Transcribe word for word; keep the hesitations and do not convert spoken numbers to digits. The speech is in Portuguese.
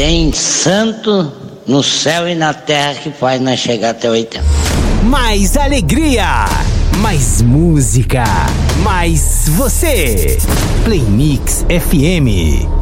tem santo no céu e na terra que faz nós chegar até oitenta. Mais alegria, mais música, mais você. Play Mix F M.